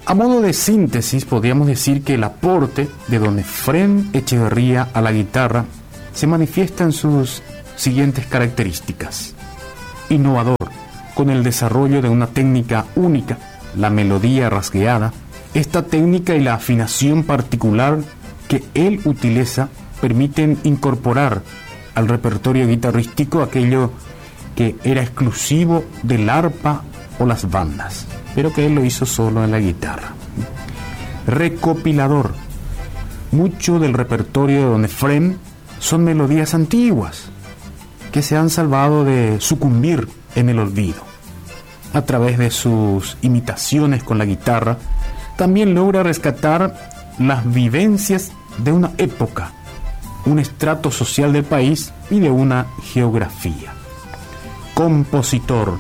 A modo de síntesis, podríamos decir que el aporte de don Efrén Echeverría a la guitarra se manifiesta en sus siguientes características. Innovador, con el desarrollo de una técnica única, la melodía rasgueada. Esta técnica y la afinación particular que él utiliza permiten incorporar al repertorio guitarrístico aquello que era exclusivo del arpa o las bandas, pero que él lo hizo solo en la guitarra. Recopilador. Mucho del repertorio de don Efrén son melodías antiguas que se han salvado de sucumbir en el olvido. A través de sus imitaciones con la guitarra, también logra rescatar las vivencias de una época, un estrato social del país y de una geografía. Compositor.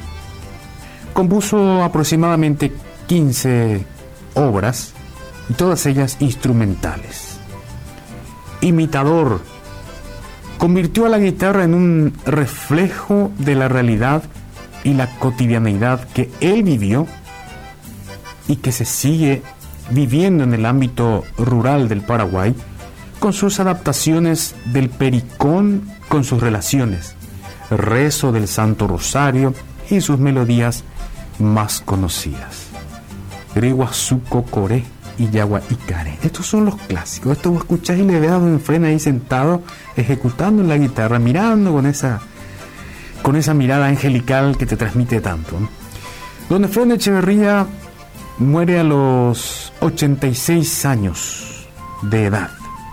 Compuso aproximadamente 15 obras, y todas ellas instrumentales. Imitador. Convirtió a la guitarra en un reflejo de la realidad y la cotidianeidad que él vivió y que se sigue viviendo en el ámbito rural del Paraguay, con sus adaptaciones del pericón con sus relaciones, rezo del Santo Rosario y sus melodías más conocidas. Griguazuco, Coré y Yagua Icare. Estos son los clásicos. Esto vos escuchás y le ves a don Efrén ahí sentado, ejecutando en la guitarra, mirando con esa mirada angelical que te transmite tanto. Don Efrén Echeverría muere a los 86 años de edad.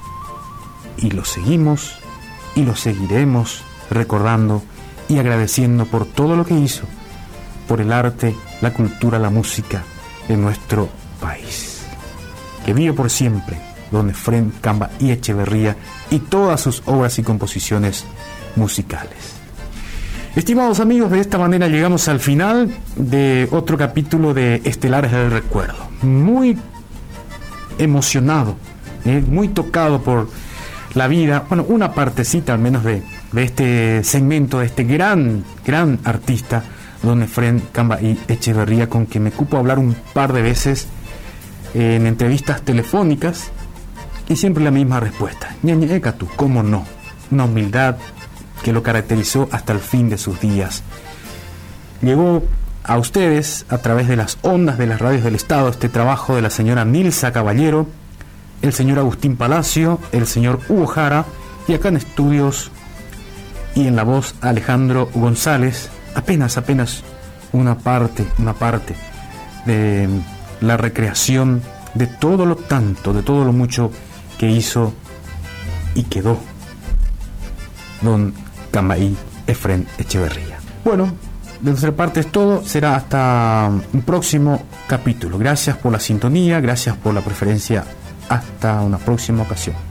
Y lo seguimos y lo seguiremos recordando y agradeciendo por todo lo que hizo, por el arte, la cultura, la música de nuestro país. Que viva por siempre don Efrén Camba y Echeverría y todas sus obras y composiciones musicales. Estimados amigos, de esta manera llegamos al final de otro capítulo de Estelares del Recuerdo. Muy emocionado, muy tocado por la vida, bueno, una partecita al menos de este segmento, de este gran artista, don Efrén Camba y Echeverría, con quien me cupo hablar un par de veces en entrevistas telefónicas, y siempre la misma respuesta: ñañeca tú, ¿cómo no? Una humildad que lo caracterizó hasta el fin de sus días. Llegó a ustedes a través de las ondas de las radios del Estado este trabajo de la señora Nilsa Caballero, el señor Agustín Palacio, el señor Hugo Jara, y acá en estudios y en la voz Alejandro González, apenas una parte de la recreación de todo lo tanto, de todo lo mucho que hizo y quedó don Camba y Efrén Echeverría. Bueno, de nuestra parte es todo, será hasta un próximo capítulo. Gracias por la sintonía, gracias por la preferencia, hasta una próxima ocasión.